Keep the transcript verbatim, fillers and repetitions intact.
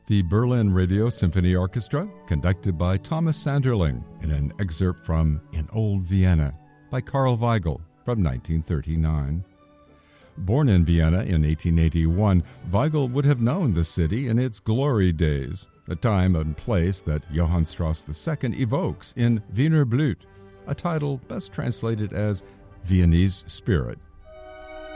The Berlin Radio Symphony Orchestra, conducted by Thomas Sanderling, in an excerpt from In Old Vienna by Karl Weigel from nineteen thirty-nine. Born in Vienna in eighteen eighty-one, Weigel would have known the city in its glory days, a time and place that Johann Strauss the Second evokes in Wiener Blut, a title best translated as Viennese Spirit.